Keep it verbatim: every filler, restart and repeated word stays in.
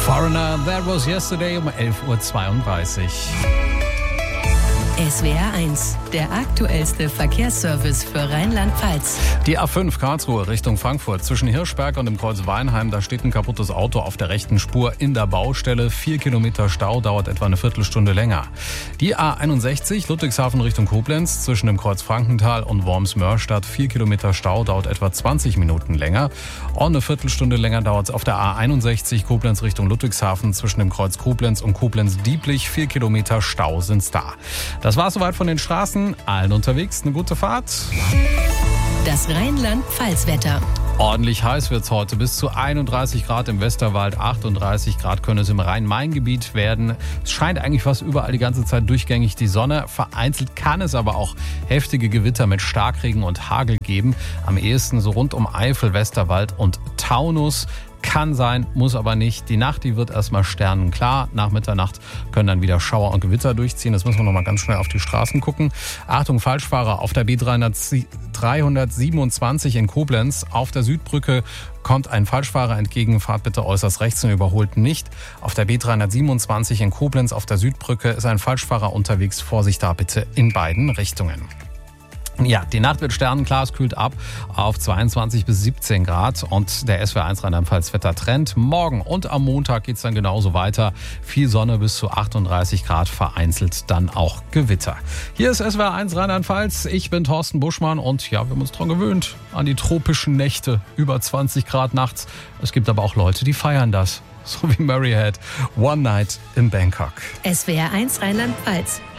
Foreigner, that was yesterday um elf Uhr zweiunddreißig. S W R eins, der aktuellste Verkehrsservice für Rheinland-Pfalz. Die A fünf Karlsruhe Richtung Frankfurt zwischen Hirschberg und dem Kreuz Weinheim, da steht ein kaputtes Auto auf der rechten Spur in der Baustelle. Vier Kilometer Stau, dauert etwa eine Viertelstunde länger. Die A einundsechzig Ludwigshafen Richtung Koblenz zwischen dem Kreuz Frankenthal und Worms-Mörstadt. Vier Kilometer Stau, dauert etwa zwanzig Minuten länger. Und eine Viertelstunde länger dauert es auf der A einundsechzig Koblenz Richtung Ludwigshafen zwischen dem Kreuz Koblenz und Koblenz-Dieblich. Vier Kilometer Stau sind's da. Das war's soweit von den Straßen. Allen unterwegs eine gute Fahrt. Das Rheinland-Pfalz-Wetter. Ordentlich heiß wird's heute. Bis zu einunddreißig Grad im Westerwald, achtunddreißig Grad können es im Rhein-Main-Gebiet werden. Es scheint eigentlich fast überall die ganze Zeit durchgängig die Sonne. Vereinzelt kann es aber auch heftige Gewitter mit Starkregen und Hagel geben. Am ehesten so rund um Eifel, Westerwald und Taunus. Kann sein, muss aber nicht. Die Nacht, die wird erstmal sternenklar. Nach Mitternacht können dann wieder Schauer und Gewitter durchziehen. Das müssen wir noch mal ganz schnell auf die Straßen gucken. Achtung, Falschfahrer auf der B dreihundertsiebenundzwanzig in Koblenz. Auf der Südbrücke kommt ein Falschfahrer entgegen. Fahrt bitte äußerst rechts und überholt nicht. Auf der B dreihundertsiebenundzwanzig in Koblenz auf der Südbrücke ist ein Falschfahrer unterwegs. Vorsicht da bitte in beiden Richtungen. Ja, die Nacht wird sternenklar, es kühlt ab auf zweiundzwanzig bis siebzehn Grad und der S W R eins Rheinland-Pfalz-Wetter-Trend. Morgen und am Montag geht's dann genauso weiter. Viel Sonne bis zu achtunddreißig Grad, vereinzelt dann auch Gewitter. Hier ist S W R eins Rheinland-Pfalz. Ich bin Thorsten Buschmann und ja, wir haben uns dran gewöhnt an die tropischen Nächte. Über zwanzig Grad nachts. Es gibt aber auch Leute, die feiern das. So wie Mary had One Night in Bangkok. S W R eins Rheinland-Pfalz.